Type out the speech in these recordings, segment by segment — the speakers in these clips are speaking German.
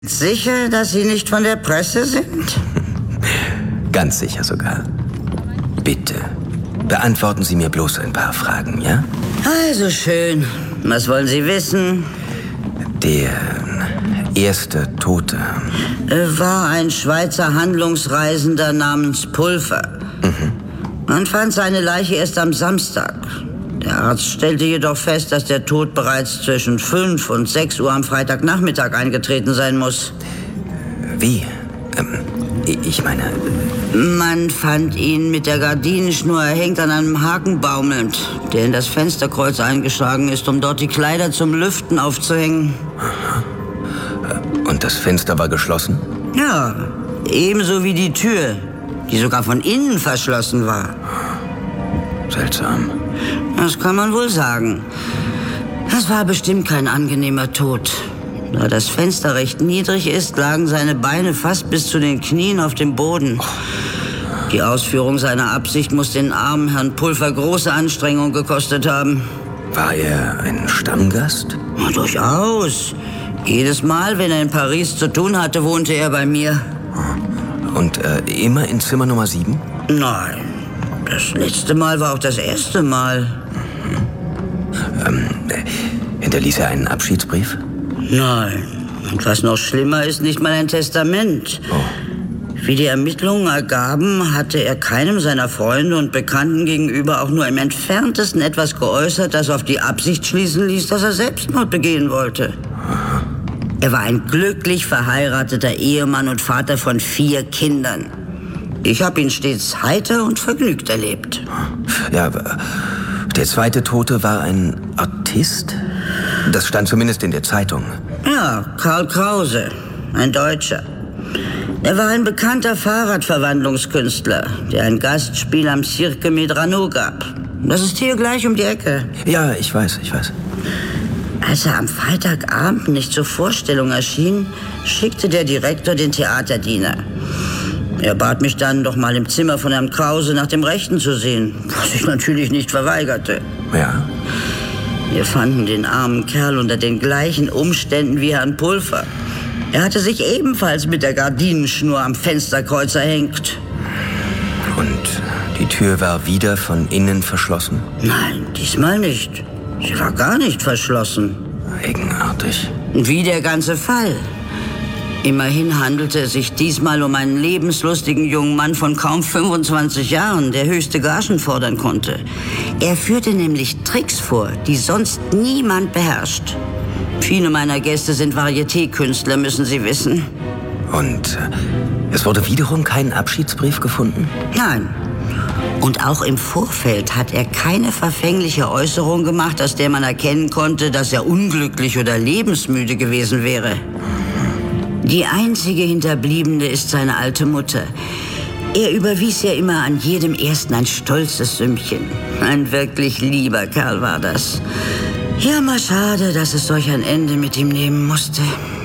Sicher, dass Sie nicht von der Presse sind? Ganz sicher sogar. Bitte, beantworten Sie mir bloß ein paar Fragen, ja? Also schön. Was wollen Sie wissen? Der erste Tote war ein Schweizer Handlungsreisender namens Pulver. Man fand seine Leiche erst am Samstag. Der Arzt stellte jedoch fest, dass der Tod bereits zwischen 5 und 6 Uhr am Freitagnachmittag eingetreten sein muss. Wie? Ich meine... Man fand ihn mit der Gardinenschnur erhängt an einem Haken baumelnd, der in das Fensterkreuz eingeschlagen ist, um dort die Kleider zum Lüften aufzuhängen. Und das Fenster war geschlossen? Ja, ebenso wie die Tür, die sogar von innen verschlossen war. Seltsam. Das kann man wohl sagen. Das war bestimmt kein angenehmer Tod. Da das Fenster recht niedrig ist, lagen seine Beine fast bis zu den Knien auf dem Boden. Die Ausführung seiner Absicht muss den armen Herrn Pulver große Anstrengung gekostet haben. War er ein Stammgast? Ja, durchaus. Jedes Mal, wenn er in Paris zu tun hatte, wohnte er bei mir. Und immer in Zimmer Nummer 7? Nein, das letzte Mal war auch das erste Mal. Hinterließ er einen Abschiedsbrief? Nein. Und was noch schlimmer ist, nicht mal ein Testament. Oh. Wie die Ermittlungen ergaben, hatte er keinem seiner Freunde und Bekannten gegenüber auch nur im Entferntesten etwas geäußert, das auf die Absicht schließen ließ, dass er Selbstmord begehen wollte. Er war ein glücklich verheirateter Ehemann und Vater von 4 Kindern. Ich habe ihn stets heiter und vergnügt erlebt. Ja, der zweite Tote war ein Artist? Das stand zumindest in der Zeitung. Ja, Karl Krause, ein Deutscher. Er war ein bekannter Fahrradverwandlungskünstler, der ein Gastspiel am Cirque Medrano gab. Das ist hier gleich um die Ecke. Ja, ich weiß. Als er am Freitagabend nicht zur Vorstellung erschien, schickte der Direktor den Theaterdiener. Er bat mich dann, doch mal im Zimmer von Herrn Krause nach dem Rechten zu sehen, was ich natürlich nicht verweigerte. Ja. Wir fanden den armen Kerl unter den gleichen Umständen wie Herrn Pulver. Er hatte sich ebenfalls mit der Gardinenschnur am Fensterkreuz erhängt. Und die Tür war wieder von innen verschlossen? Nein, diesmal nicht. Sie war gar nicht verschlossen. Eigenartig. Wie der ganze Fall. Immerhin handelte es sich diesmal um einen lebenslustigen jungen Mann von kaum 25 Jahren, der höchste Gagen fordern konnte. Er führte nämlich Tricks vor, die sonst niemand beherrscht. Viele meiner Gäste sind Varieté-Künstler, müssen Sie wissen. Und es wurde wiederum kein Abschiedsbrief gefunden? Nein. Und auch im Vorfeld hat er keine verfängliche Äußerung gemacht, aus der man erkennen konnte, dass er unglücklich oder lebensmüde gewesen wäre. Die einzige Hinterbliebene ist seine alte Mutter. Er überwies ja immer an jedem Ersten ein stolzes Sümmchen. Ein wirklich lieber Kerl war das. Ja, mal schade, dass es solch ein Ende mit ihm nehmen musste.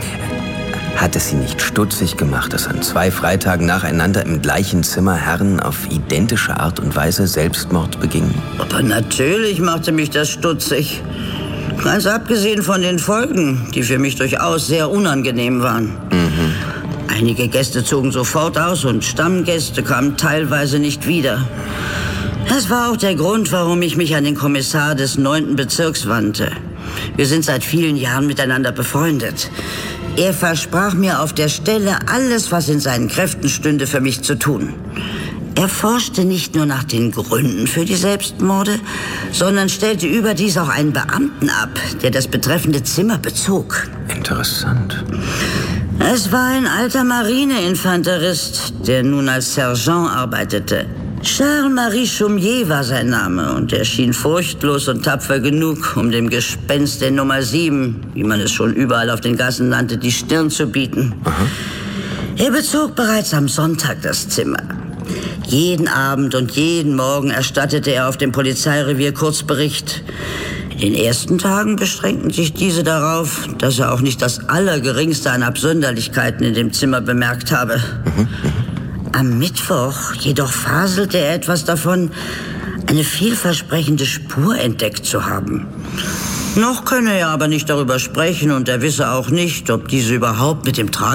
Hat es Sie nicht stutzig gemacht, dass an 2 Freitagen nacheinander im gleichen Zimmer Herren auf identische Art und Weise Selbstmord begingen? Aber natürlich machte mich das stutzig. Ganz abgesehen von den Folgen, die für mich durchaus sehr unangenehm waren. Einige Gäste zogen sofort aus und Stammgäste kamen teilweise nicht wieder. Das war auch der Grund, warum ich mich an den Kommissar des 9. Bezirks wandte. Wir sind seit vielen Jahren miteinander befreundet. Er versprach mir auf der Stelle alles, was in seinen Kräften stünde, für mich zu tun. Er forschte nicht nur nach den Gründen für die Selbstmorde, sondern stellte überdies auch einen Beamten ab, der das betreffende Zimmer bezog. Interessant. Es war ein alter Marineinfanterist, der nun als Sergeant arbeitete. Charles-Marie Chaumier war sein Name und er schien furchtlos und tapfer genug, um dem Gespenst der Nummer 7, wie man es schon überall auf den Gassen nannte, die Stirn zu bieten. Er bezog bereits am Sonntag das Zimmer. Jeden Abend und jeden Morgen erstattete er auf dem Polizeirevier Kurzbericht. In den ersten Tagen beschränkten sich diese darauf, dass er auch nicht das Allergeringste an Absonderlichkeiten in dem Zimmer bemerkt habe. Am Mittwoch jedoch faselte er etwas davon, eine vielversprechende Spur entdeckt zu haben. Noch könne er aber nicht darüber sprechen und er wisse auch nicht, ob diese überhaupt mit dem